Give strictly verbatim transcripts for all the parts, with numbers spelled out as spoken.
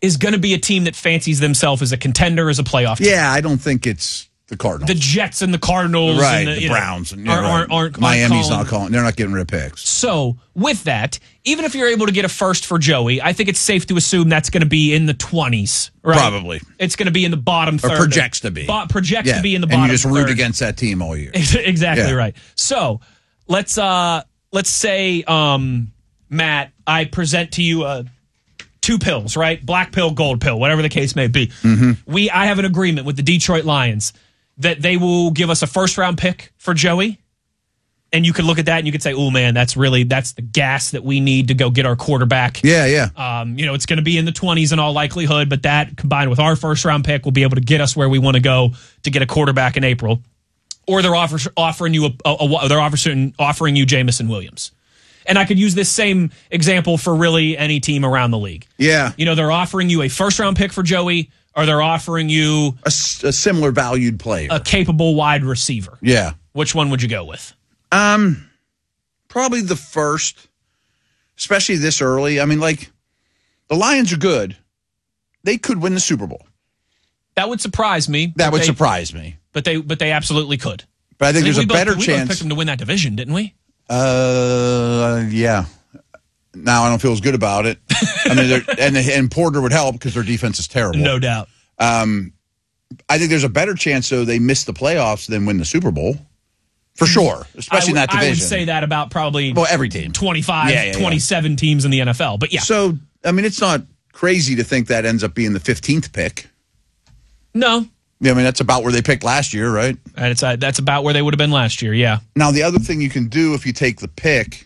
is going to be a team that fancies themselves as a contender, as a playoff team. Yeah, I don't think it's the Cardinals. The Jets and the Cardinals. Right, and the, the you Browns. Know, And, yeah, aren't, right. aren't, aren't Miami's calling. not calling. They're not getting rid of picks. So, with that, even if you're able to get a first for Joey, I think it's safe to assume that's going to be in the twenties, right? Probably. It's going to be in the bottom third. Or projects to be. Bo- projects yeah. to be in the and bottom you just root third. against that team all year. Exactly Yeah. right. So, let's uh, let's say, um, Matt, I present to you a... two pills, right? Black pill, gold pill, whatever the case may be. Mm-hmm. We, I have an agreement with the Detroit Lions that they will give us a first round pick for Joey. And you could look at that and you could say, oh man, that's really, that's the gas that we need to go get our quarterback. Yeah, yeah. Um, you know, it's going to be in the twenties in all likelihood, but that combined with our first round pick will be able to get us where we want to go to get a quarterback in April. Or they're offer, offering you a, a, a they're offering, offering you Jamison Williams. And I could use this same example for really any team around the league. Yeah. You know, they're offering you a first-round pick for Joey, or they're offering you A, s- a similar valued player. a capable wide receiver. Yeah. Which one would you go with? Um, probably the first, especially this early. I mean, like, the Lions are good. They could win the Super Bowl. That would surprise me. That would they, surprise me. But they but they absolutely could. But I think there's we a both, better we chance. We both picked them to win that division, didn't we? Uh, yeah. Now I don't feel as good about it. I mean, they're- and and Porter would help because their defense is terrible. No doubt. Um, I think there's a better chance though they miss the playoffs than win the Super Bowl, for sure. Especially I in that would, division. I would say that about probably well, every team. twenty-five, Yeah, yeah, yeah. twenty-seven teams in the N F L. But yeah. So I mean, it's not crazy to think that ends up being the fifteenth pick. No. Yeah, I mean, that's about where they picked last year, right? And it's uh, that's about where they would have been last year, yeah. Now, the other thing you can do if you take the pick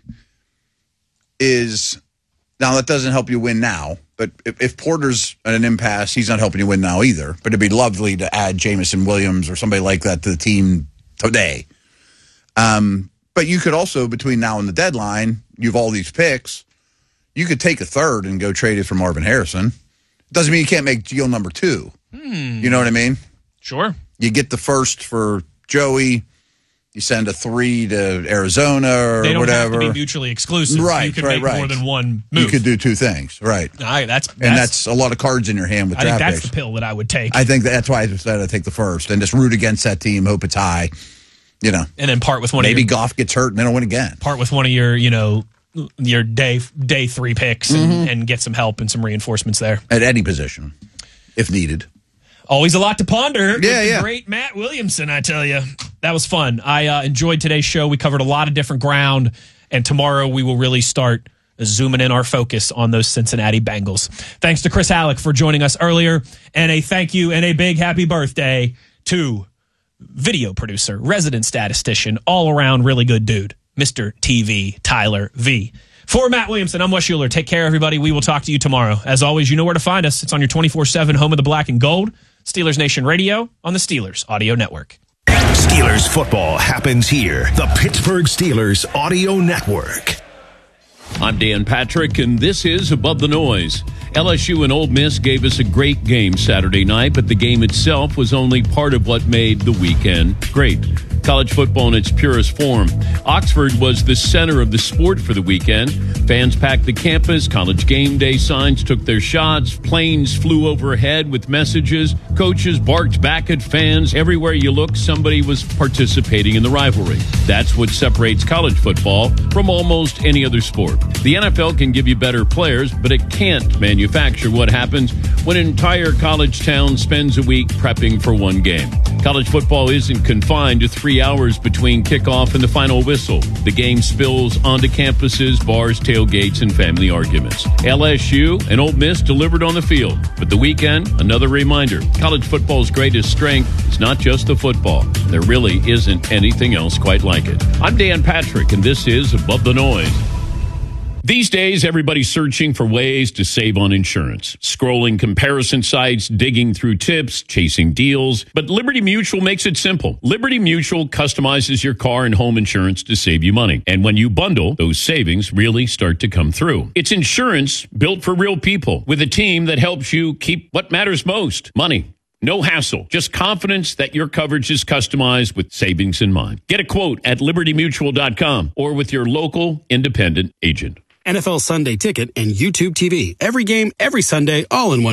is, now that doesn't help you win now, but if, if Porter's at an impasse, he's not helping you win now either. But it'd be lovely to add Jamison Williams or somebody like that to the team today. Um, but you could also, between now and the deadline, you have all these picks. You could take a third and go trade it for Marvin Harrison. Doesn't mean you can't make deal number two. Hmm. You know what I mean? Sure. You get the first for Joey. You send a three to Arizona or They don't whatever. have to be mutually exclusive. Right, You could right, make right. more than one move. You could do two things, right? I, that's, that's, And that's a lot of cards in your hand with I think draft that's picks. the pill that I would take. I think that's why I decided to take the first and just root against that team, hope it's high. You know, and then part with one maybe of your, Goff gets hurt and they don't win again. part with one of your, you know, your day day three picks and, Mm-hmm. and get some help and some reinforcements there. At any position, if needed. Always a lot to ponder. with Yeah, the yeah. Great Matt Williamson, I tell you. That was fun. I uh, enjoyed today's show. We covered a lot of different ground, and tomorrow we will really start zooming in our focus on those Cincinnati Bengals. Thanks to Chris Halleck for joining us earlier, and a thank you and a big happy birthday to video producer, resident statistician, all-around really good dude, Mister T V, Tyler V. For Matt Williamson, I'm Wes Schuler. Take care, everybody. We will talk to you tomorrow. As always, you know where to find us. It's on your twenty-four seven home of the black and gold, Steelers Nation Radio on the Steelers Audio Network. Steelers football happens here. The Pittsburgh Steelers Audio Network. I'm Dan Patrick, and this is Above the Noise. L S U and Ole Miss gave us a great game Saturday night, but the game itself was only part of what made the weekend great. College football in its purest form. Oxford was the center of the sport for the weekend. Fans packed the campus, college game day signs took their shots, planes flew overhead with messages, coaches barked back at fans. Everywhere you look, somebody was participating in the rivalry. That's what separates college football from almost any other sport. The N F L can give you better players, but it can't manufacture what happens when an entire college town spends a week prepping for one game. College football isn't confined to three hours between kickoff and the final whistle. The game spills onto campuses, bars, tailgates, and family arguments. L S U and Ole Miss delivered on the field, but the weekend, another reminder, college football's greatest strength is not just the football. There really isn't anything else quite like it. I'm Dan Patrick, and this is Above the Noise. These days, everybody's searching for ways to save on insurance. Scrolling comparison sites, digging through tips, chasing deals. But Liberty Mutual makes it simple. Liberty Mutual customizes your car and home insurance to save you money. And when you bundle, those savings really start to come through. It's insurance built for real people with a team that helps you keep what matters most, money. No hassle, just confidence that your coverage is customized with savings in mind. Get a quote at liberty mutual dot com or with your local independent agent. N F L Sunday Ticket and YouTube T V. Every game, every Sunday, all in one